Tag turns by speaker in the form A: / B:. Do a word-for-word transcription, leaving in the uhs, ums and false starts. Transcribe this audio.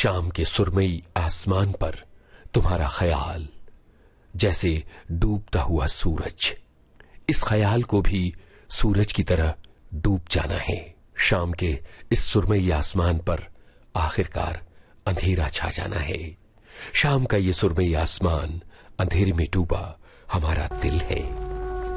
A: शाम के सुरमई आसमान पर तुम्हारा ख्याल जैसे डूबता हुआ सूरज, इस ख्याल को भी सूरज की तरह डूब जाना है। शाम के इस सुरमई आसमान पर आखिरकार अंधेरा छा जाना है। शाम का ये सुरमई आसमान अंधेरे में डूबा हमारा दिल है।